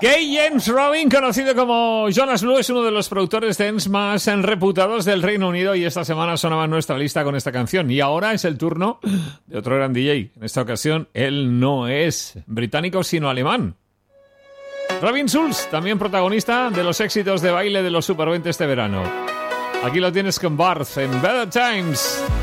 Gay James Robin, conocido como Jonas Blue, es uno de los productores dance más reputados del Reino Unido y esta semana sonaba en nuestra lista con esta canción. Y ahora es el turno de otro gran DJ. En esta ocasión, él no es británico, sino alemán. Robin Schulz, también protagonista de los éxitos de baile de los Super 20 este verano. Aquí lo tienes con Barth en Better Times.